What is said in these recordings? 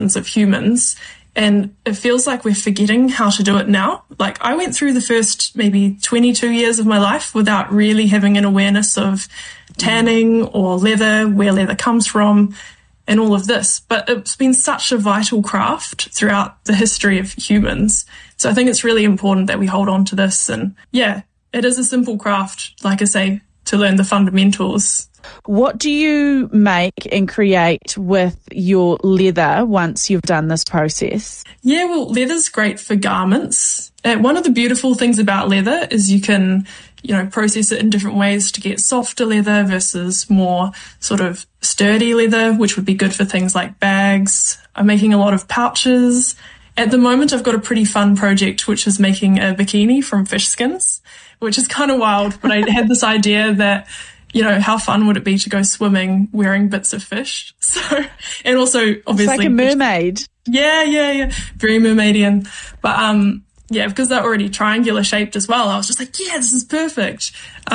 of humans. And it feels like we're forgetting how to do it now. Like, I went through the first maybe 22 years of my life without really having an awareness of tanning or leather, where leather comes from, and all of this. But it's been such a vital craft throughout the history of humans. So I think it's really important that we hold on to this. And yeah, it is a simple craft, like I say, to learn the fundamentals. What do you make and create with your leather once you've done this process? Yeah, well, leather's great for garments. One of the beautiful things about leather is you can, process it in different ways to get softer leather versus more sort of sturdy leather, which would be good for things like bags. I'm making a lot of pouches. At the moment, I've got a pretty fun project, which is making a bikini from fish skins, which is kind of wild. But I had this idea that, how fun would it be to go swimming wearing bits of fish? So, and also obviously, it's like a mermaid. Yeah. Very mermaidian. But, because they're already triangular shaped as well, I was just like, yeah, this is perfect.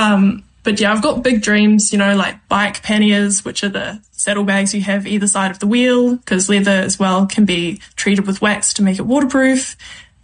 But yeah, I've got big dreams, like bike panniers, which are the saddlebags you have either side of the wheel, because leather as well can be treated with wax to make it waterproof.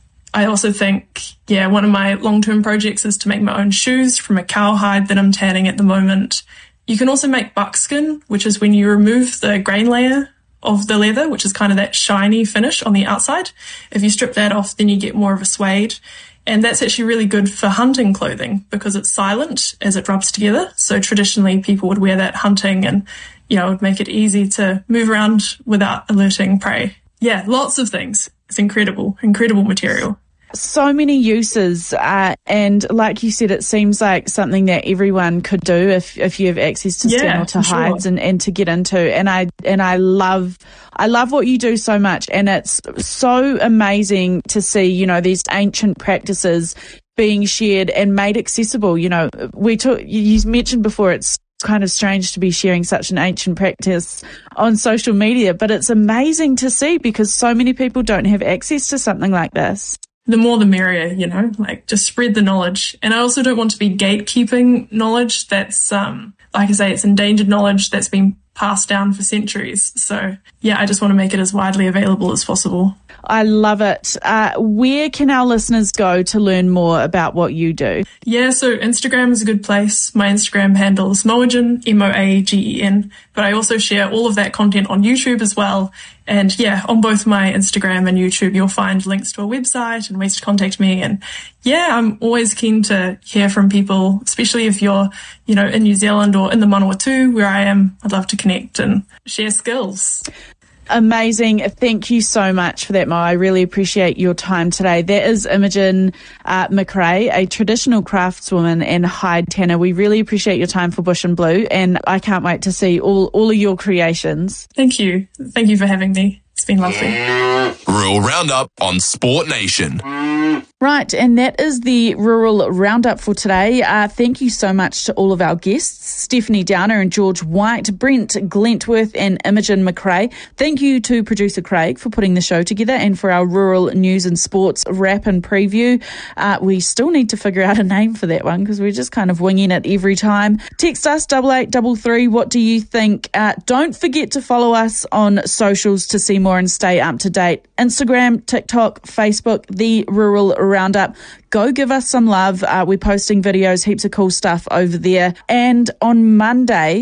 I also think, one of my long-term projects is to make my own shoes from a cowhide that I'm tanning at the moment. You can also make buckskin, which is when you remove the grain layer of the leather, which is kind of that shiny finish on the outside. If you strip that off, then you get more of a suede. And that's actually really good for hunting clothing because it's silent as it rubs together. So traditionally people would wear that hunting and, it would make it easy to move around without alerting prey. Yeah, lots of things. It's incredible material. So many uses, and like you said, it seems like something that everyone could do if you have access to skin or to hides and to get into. And I love what you do so much, and it's so amazing to see these ancient practices being shared and made accessible. You mentioned before it's kind of strange to be sharing such an ancient practice on social media, but it's amazing to see because so many people don't have access to something like this. The more the merrier, just spread the knowledge. And I also don't want to be gatekeeping knowledge that's, like I say, it's endangered knowledge that's been passed down for centuries. So yeah, I just want to make it as widely available as possible. I love it. Where can our listeners go to learn more about what you do? Yeah, so Instagram is a good place. My Instagram handle is Moagen, Moagen. But I also share all of that content on YouTube as well. And yeah, on both my Instagram and YouTube, you'll find links to a website and ways to contact me. And yeah, I'm always keen to hear from people, especially if you're, in New Zealand or in the Manawatu where I am. I'd love to connect and share skills. Amazing. Thank you so much for that, Mo. I really appreciate your time today. That is Imogen McRae, a traditional craftswoman and hide tanner. We really appreciate your time for Bush and Blue, and I can't wait to see all of your creations. Thank you. Thank you for having me. It's been lovely. Rural Roundup on Sport Nation. Right, and that is the Rural Roundup for today. Thank you so much to all of our guests, Stephanie Downer and George White, Brent Glentworth and Imogen McRae. Thank you to producer Craig for putting the show together and for our rural news and sports wrap and preview. We still need to figure out a name for that one because we're just kind of winging it every time. Text us 8833. What do you think? Don't forget to follow us on socials to see more and stay up to date. Instagram, TikTok, Facebook, The Rural Roundup. Go give us some love. We're posting videos, heaps of cool stuff over there. And on Monday,